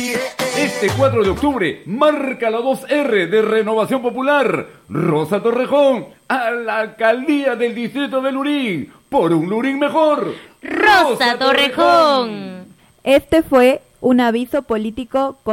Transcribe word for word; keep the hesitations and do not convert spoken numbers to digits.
Este cuatro de octubre marca la dos erre de Renovación Popular. Rosa Torrejón a la alcaldía del distrito de Lurín. Por un Lurín mejor. Rosa Torrejón. Este fue un aviso político con